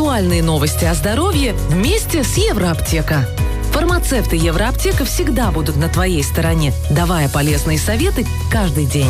Актуальные новости о здоровье вместе с Евроаптека. Фармацевты Евроаптека всегда будут на твоей стороне, давая полезные советы каждый день.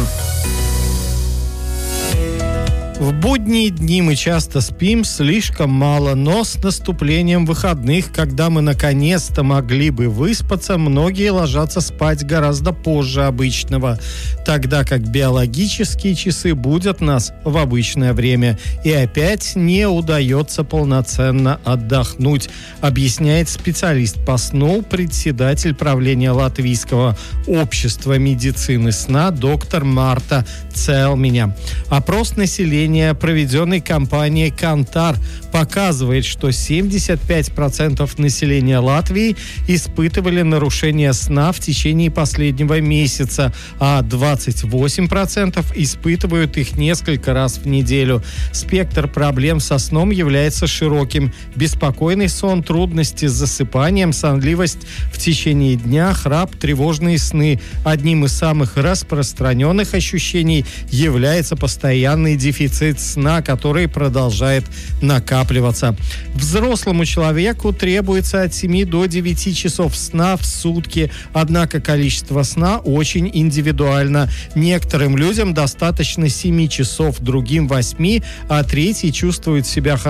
В будние дни мы часто спим слишком мало, но с наступлением выходных, когда мы наконец-то могли бы выспаться, многие ложатся спать гораздо позже обычного, тогда как биологические часы будят нас в обычное время. И опять не удается полноценно отдохнуть, объясняет специалист по сну, председатель правления Латвийского общества медицины сна доктор Марта Целминя. Опрос населения, проведенный компанией «Кантар», показывает, что 75% населения Латвии испытывали нарушение сна в течение последнего месяца, а 28% испытывают их несколько раз в неделю. Спектр проблем со сном является широким. Беспокойный сон, трудности с засыпанием, сонливость в течение дня, храп, тревожные сны. Одним из самых распространенных ощущений является постоянный дефицит сна, который продолжает накапливаться. Взрослому человеку требуется от 7 до 9 часов сна в сутки, однако количество сна очень индивидуально. Некоторым людям достаточно 7 часов, другим 8, а третьи чувствуют себя хорошо